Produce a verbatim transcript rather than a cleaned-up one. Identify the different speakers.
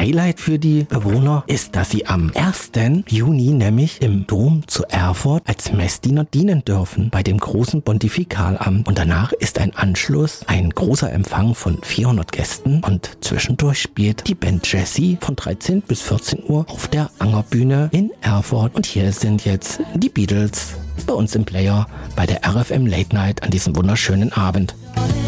Speaker 1: Highlight für die Bewohner ist, dass sie am ersten Juni nämlich im Dom zu Erfurt als Messdiener dienen dürfen bei dem großen Pontifikalamt. Und danach ist ein Anschluss, ein großer Empfang von vierhundert Gästen und zwischendurch spielt die Band Jessie von dreizehn bis vierzehn Uhr auf der Angerbühne in Erfurt. Und hier sind jetzt die Beatles bei uns im Player bei der R F M Late Night an diesem wunderschönen Abend.